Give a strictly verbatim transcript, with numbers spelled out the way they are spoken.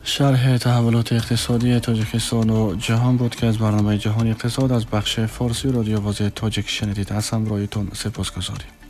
شرح تحولات اقتصادی تاجیکستان و جهان بود که از برنامه جهانی اقتصاد از بخش فارسی رادیو آواز تاجیک شنیدید. از همراهیتون سپاسگزاریم.